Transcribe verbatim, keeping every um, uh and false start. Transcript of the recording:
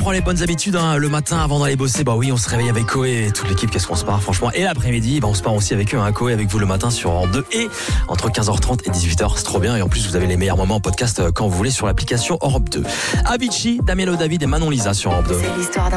reprend les bonnes habitudes hein. Le matin avant d'aller bosser, bah oui, on se réveille avec Coé et toute l'équipe, qu'est-ce qu'on se part franchement. Et l'après-midi, bah on se part aussi avec eux, hein. Coé avec vous le matin sur Europe deux et entre quinze heures trente et dix-huit heures, c'est trop bien. Et en plus, vous avez les meilleurs moments en podcast quand vous voulez sur l'application Europe deux. Avicii, Damien David et Manon Lisa sur Europe deux. C'est l'histoire d'un